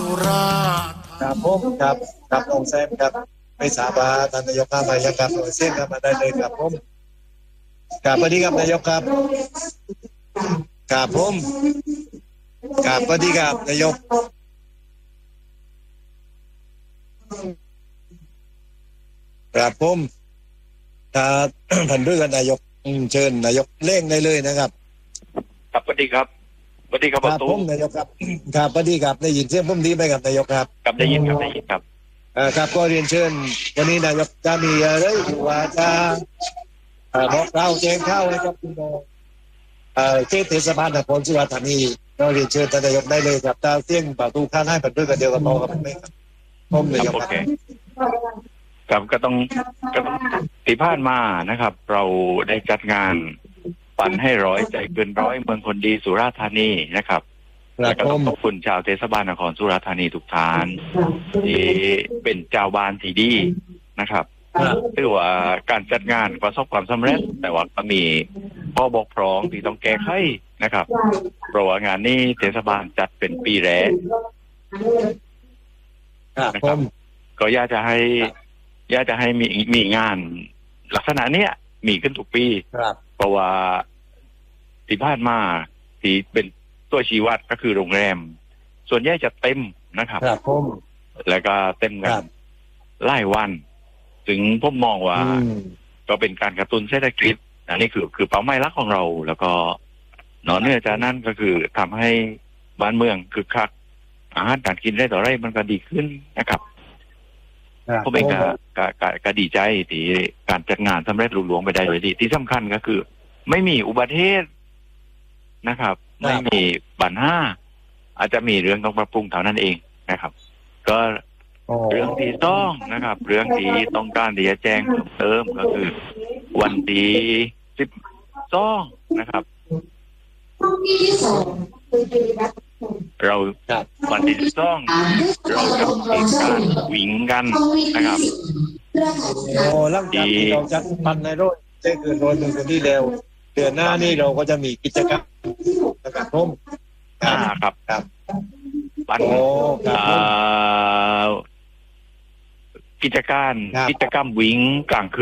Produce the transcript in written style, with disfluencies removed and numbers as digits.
ครับผมครับครับองแซมครับไม่ทราบว่าท่านนายกมาไหมครับเสียงครับมาได้เลยครับผมครับสวัสดีครับนายกครับครับผมครับสวัสดีครับนายกครับผมครับ ท่านเรื่องนายกเชิญนายกเร่งได้เลยนะครับครับสวัสดีครับสวัสดีครับครับผมนายกครับครับสวัสดีครับได้ยินเสียงผมดีไหมครับนายกครับครับได้ยินครับได้ยินครับครับก็เรียนเชิญวันนี้นายกจะมีอะไรว่าจะบอกเราแจ้งข่าวให้กับพี่น้องเขตเทศบาลนครสุราษฎร์ธานีก็เรียนเชิญท่านนายกได้เลยครับตาเสียงประตูข้างให้เป็นเรื่องกันเดียวกับต่อกับผมเองครับผมนายกโอครับเคครับก็ต้องที่ผ่านมานะครับ เราได้จัดงานปันให้ร้อยใจเกินร้อยเมืองคนดีสุราษฎร์ธานีนะครับแล้วก็ต้องขอบคุณชาวเทศบาลนครสุราษฎร์ธานีทุกท่านที่เป็นเจ้าบ้านที่ดีนะครับถือว่าการจัดงานประสบความสำเร็จแต่ว่าก็มีข้อบกพร่องที่ต้องแก้ไขนะครับเพราะว่างานนี้เทศบาลจัดเป็นปีแรกนะครับก็อยากจะให้มีงานลักษณะเนี้ยมีขึ้นทุกปีเพราะว่าที่ผ่านมาที่เป็นตัวชี้วัดก็คือโรงแรมส่วนใหญ่จะเต็มนะครับแล้วก็เต็มกันหลายวันถึงผมมองว่าก็เป็นการกระตุ้นเศรษฐกิจอันนี้คือเป้าหมายหลักของเราแล้วก็นอกเหนือจากนั้นก็คือทำให้บ้านเมืองคึกคักอาหารการกินได้ต่อไรมันก็ดีขึ้นนะครับผมเองก็ดีใจที่การจัดงานสำเร็จลุล่วงไปได้โดยดีที่สำคัญก็คือไม่มีอุบัติเหตุนะครับไม่มีปัญหาอาจจะมีเรื่องต้องปรับปรุงเท่านั้นเองนะครับก็เรื่องที่ต้องนะครับเรื่องที่ต้องการที่จะแจ้งเพิ่มเติมก็คือวันที่12นะครับเราวันที่12เราจะมีการวิ่งกันนะครับหลังจากที่เราจัดปันในรถเจ๊คือ100 เมืองคนดีแล้วเดือนหน้านี่เราก็จะมีกิจกรรมนะครับผมครับปันกิจกรรมวิ่งกลางคืน